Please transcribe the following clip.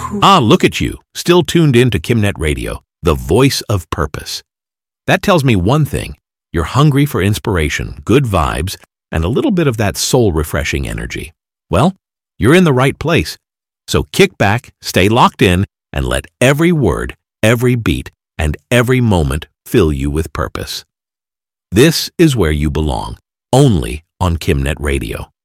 Ah, look at you, still tuned in to KimNet Radio, the voice of purpose. That tells me one thing. You're hungry for inspiration, good vibes, and a little bit of that soul-refreshing energy. Well, you're in the right place. So kick back, stay locked in, and let every word, every beat, and every moment fill you with purpose. This is where you belong, only on KimNet Radio.